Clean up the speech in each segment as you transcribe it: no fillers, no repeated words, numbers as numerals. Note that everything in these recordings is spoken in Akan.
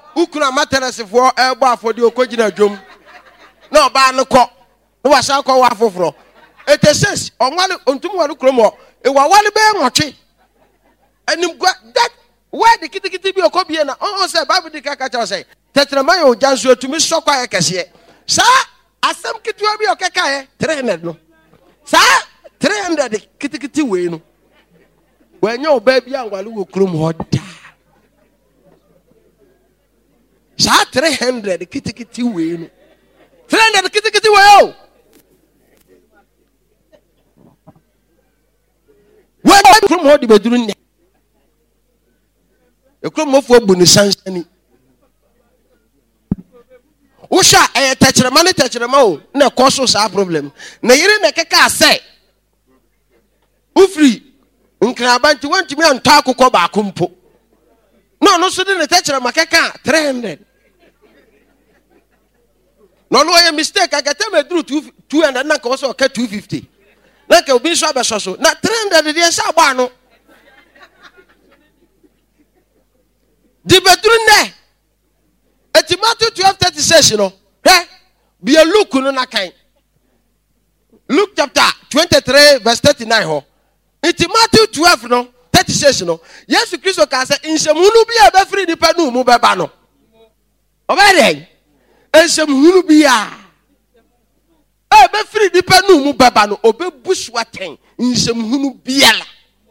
ukuna matenesi for ebo afodi okogina dwom na oba no ko no wasa ko wa foforo eteses onwale ontum wale kromo e wa wale be nwotwe anim gwa that where the kitikiti bi okobie na on say bible di kaka cha say tetrema yo janso atumi sokwa yakese sa asem kitwa bi okeka ye 300 no sa 300 kitikiti we no wanya oba bi anwale wo krom hoda sa 300 kitikiti we no 300 kitikiti we o we krom hoda beduru ne ekrom mofo bu ni sansani Usha techrema o na koso sa problem na yire na keka ase ufri nkraba nti wantimi anto akokọ ba akompo no so de na techrema keka 300 no ye mistake agata medru 200 na ko so ka 250 na ka obi so abesoso na 300 de sha gba no di bedru ne Matthew 12:36 no be a look no na kan Luke chapter 23 verse 39 ho it Matthew 12 no 36 no Yesu Kristo ka say insemhunu bi a be free nipa no mu beba no obere insemhunu bi a be free nipa no mu beba no obebusu aten insemhunu biala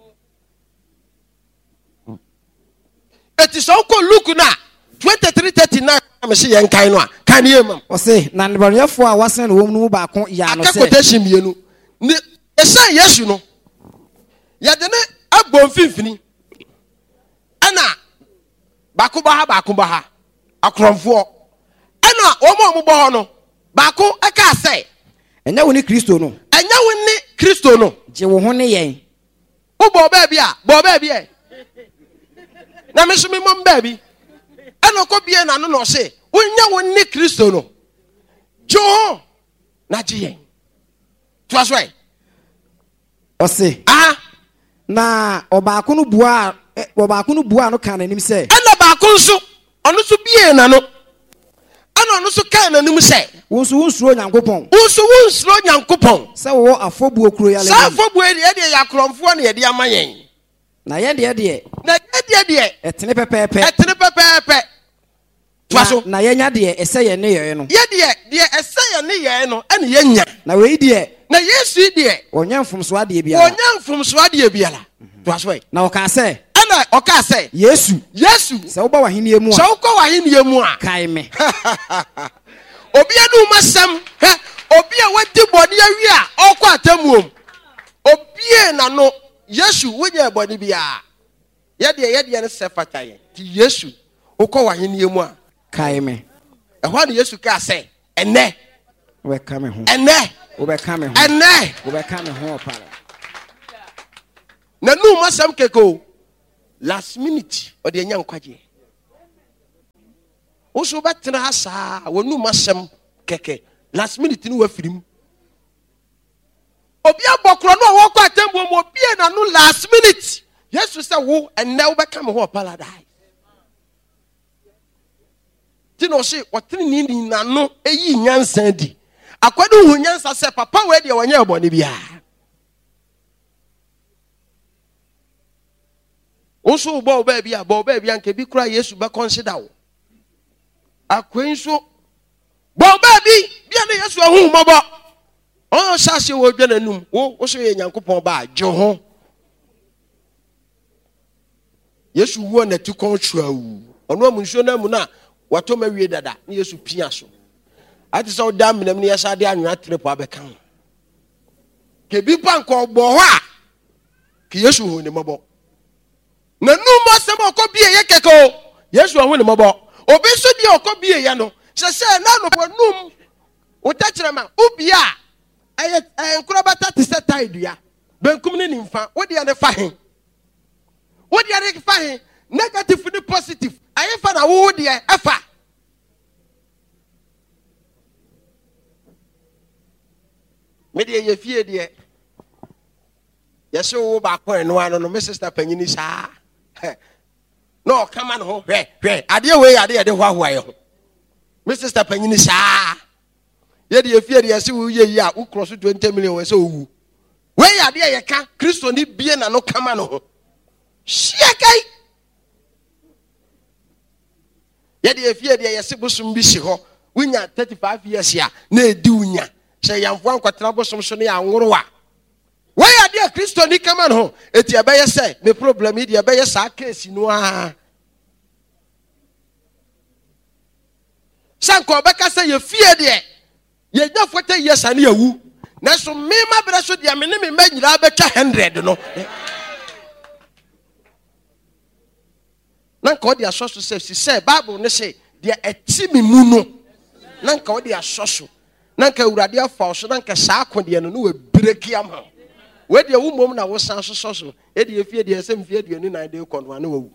eti so ko Luke na 23:39 am say yen kan no a kan ye mam o say na nbanyefo a wasen no wom no ba ko ya no say quotation mienu ne esa Yesu no ya de ne abon finfini ana bako ba ha akromfo ana omo bo ho no bako aka say enya woni Kristo no je wo ho ne yen wo bo ba bi e na me so me mom ba bi ana ko bie na no se wonya woni Kristo no jo na jiyen twas right o se na obaako no bua no kan anim se ana baako nso ono so bie na no ana ono so kan anim se wonsuro nyankopon se wo afobu okuro ya le sa afobu e de yakromfo na ye de amayen na ye de etene pepepe twaso na ye nya de ese ye ne ye no ye de ese ye ne ye no ene ye nya na we de na Yesu de onya mfumso ade biala twaso na o ka se ana o ka se Yesu se wo ba wahenie mu a se wo ko wahenie mu a kai me obi adu masam obi a wadi body awi a okọ atamuom obi na no Yesu wonya body bia ye de ne se fata ye ti Yesu wo ko wahenie mu a kai me ehwa na Yesu ka se ene we ka me ho ene we be ka me ho ene we be ka me ho opara na nu masam keko last minute o de nya nkwaje wo so betena ha saa wo nu masam keke last minute ni wa firim obi abokro no wo kwa tembo mo bie na no last minute Yesu say wo ene wo be ka me ho paradise tino se otini ni na no eyi nyansa di akwado hu nyansa se papa we de wanya ebone bia oso bo ba bia nke bi kura Yesu be consider wo akwenso bo ba bia na Yesu ahu mobo on sase wo dwananum wo so ye Nyankopon ba jo ho Yesu wo na ti kon chuawu ono amunso na mu na wato mawie dada na Yesu pia so ati so da menam ne yesa de anwa trepo abeka ho ke bi panko ogbo ho a ke Yesu hu ne mobo na numo asem okobie ye keko Yesu hu ne mobo obi so di okobie ye no se na no bonum utachirema ubia aye enkurabata ti se taidua benkum ne nimfa wodi ya ne fahen wodi ya ne fahen negative ni positive aye fa na wodi ya afa media ye fie de ye so wo ba ko eno ano no me sister panyini saa no come on ho hwe ade we ade de hwa ye ho me sister panyini saa ye de efie de yesi wo ye yi a wo cross 20 million we say owu we ade ye ka Kristo ni bie na no come on ho hye kai ye de efie de yesi bosum bi si ho wunya 35 years ya na edi wunya se yamfo ankwatra bosom so ne ya nworo a we ade Kristo ni come on ho eti abeye say me problem yi de abeye sa case no a sanko obeka say ye fie de ye nya 40 years ani awu na so me ma bere so de me ne me manyira betwa 100 no na nka odi asoso say Bible ne say de etimi mu no na nka odi asoso na nka urade afa so na nka saa akode no we break am ha we de wu mom na wo san soso e de efie de esem fie de ni na de kono na wu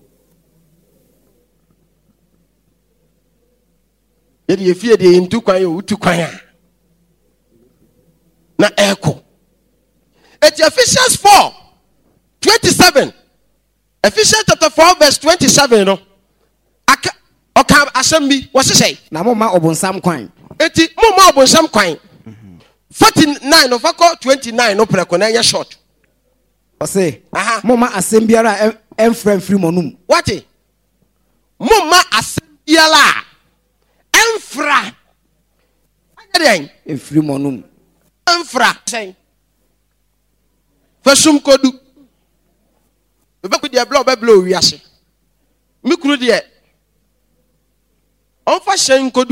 e de efie de ntu kwan yo utu kwan na echo et Ephesians 4:27 Ephesians chapter 4 verse 27 no aka asemi wo se say na mo ma obonsam kwan eti mo ma obonsam kwan 49 of 29 no preko na nya short o say mo ma asem biara enfrem free monum what mo ma asem biara enfra again free monum enfra say fasum kodu be ku de blow wi ase mi kuru de on fa shen kodu